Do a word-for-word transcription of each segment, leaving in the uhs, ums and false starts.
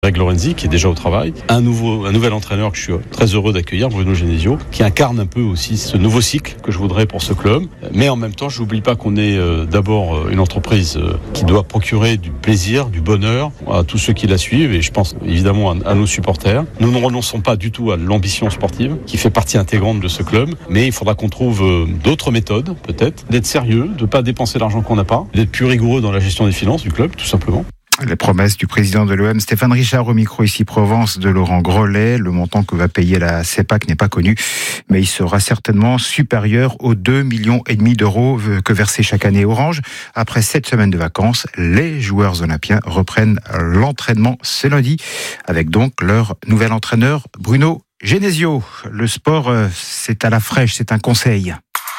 Greg Lorenzi qui est déjà au travail, un nouveau, un nouvel entraîneur que je suis très heureux d'accueillir, Bruno Genesio, qui incarne un peu aussi ce nouveau cycle que je voudrais pour ce club. Mais en même temps, je n'oublie pas qu'on est euh, d'abord euh, une entreprise euh, qui doit procurer du plaisir, du bonheur à tous ceux qui la suivent, et je pense évidemment à, à nos supporters. Nous ne renonçons pas du tout à l'ambition sportive qui fait partie intégrante de ce club, mais il faudra qu'on trouve euh, d'autres méthodes, peut-être, d'être sérieux, de ne pas dépenser l'argent qu'on n'a pas, d'être plus rigoureux dans la gestion des finances du club, tout simplement. Les promesses du président de l'O M, Stéphane Richard, au micro ici Provence de Laurent Grollet. Le montant que va payer la CEPAC n'est pas connu, mais il sera certainement supérieur aux deux millions et demi d'euros que versait chaque année Orange. Après sept semaines de vacances, les joueurs olympiens reprennent l'entraînement ce lundi, avec donc leur nouvel entraîneur Bruno Genesio. Le sport, c'est à la fraîche, c'est un conseil.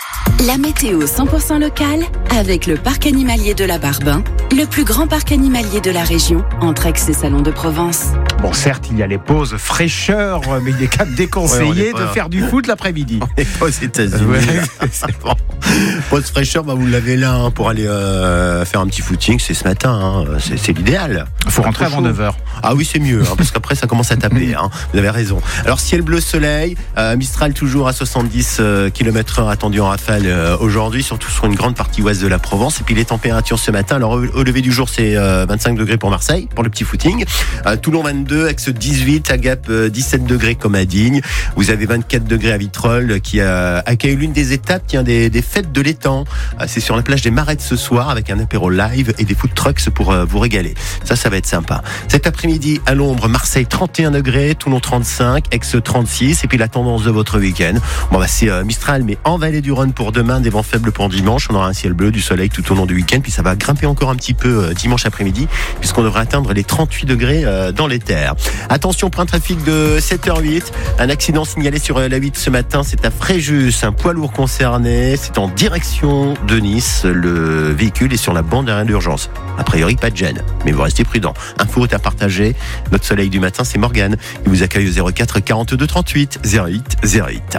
La météo cent pour cent locale avec le parc animalier de la Barbin, le plus grand parc animalier de la région, entre Aix et Salon de Provence. Bon, certes, il y a les pauses fraîcheur, mais il est quand même déconseillé ouais, de faire du foot l'après-midi. On n'est pas aux États-Unis. Ouais, c'est bon. Pause fraîcheur, bah, vous l'avez là hein, pour aller euh, faire un petit footing, c'est ce matin, hein, c'est, c'est l'idéal. Il faut rentrer avant neuf heures. Ah oui, c'est mieux, hein, parce qu'après ça commence à taper. Hein, vous avez raison. Alors, ciel bleu, soleil, euh, Mistral toujours à soixante-dix kilomètres heure attendu en rafale euh, aujourd'hui, surtout sur une grande partie ouest de la Provence. Et puis les températures ce matin, alors au, au lever du jour, c'est euh, vingt-cinq degrés pour Marseille, pour le petit footing. Euh, Toulon vingt-deux, Aix dix-huit, à Gap euh, dix-sept degrés comme à Digne. Vous avez vingt-quatre degrés à Vitrolles, qui euh, accueille l'une des étapes tiens, des, des fêtes de l'étang. Euh, c'est sur la plage des Marettes ce soir, avec un apéro live et des food trucks pour euh, vous régaler. Ça, ça va être sympa. Cet après-midi, à l'ombre, Marseille trente et un degrés, Toulon trente-cinq, Aix trente-six, et puis la tendance de votre week-end. Bon, bah, c'est euh, Mistral, mais en vallée du Rhône pour demain, des vents faibles pour dimanche. On aura un ciel bleu, du soleil tout au long du week-end, puis ça va grimper encore un petit peu euh, dimanche après-midi, puisqu'on devrait atteindre les trente-huit degrés euh, dans les terres. Attention, point trafic de sept heures huit. Un accident signalé sur la huit ce matin, c'est à Fréjus, un poids lourd concerné. C'est en direction de Nice. Le véhicule est sur la bande d'arrêt d'urgence. A priori, pas de gêne, mais vous restez prudent. Info à partager. Notre soleil du matin, c'est Morgane. Il vous accueille au zéro quatre quarante-deux trente-huit zéro huit zéro huit.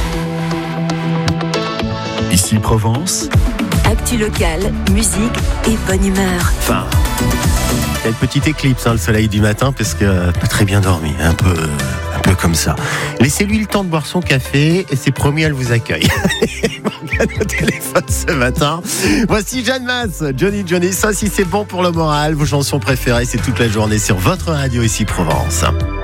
Ici Provence. Actu locale, musique et bonne humeur. Enfin, il y a une petite éclipse, hein, le soleil du matin, parce que pas très bien dormi, un peu, un peu comme ça. Laissez-lui le temps de boire son café et c'est promis, elle vous accueille. Morgane au téléphone ce matin. Voici Jeanne Masse, Johnny Johnny. Ça, si c'est bon pour le moral, vos chansons préférées, c'est toute la journée sur votre radio ici Provence.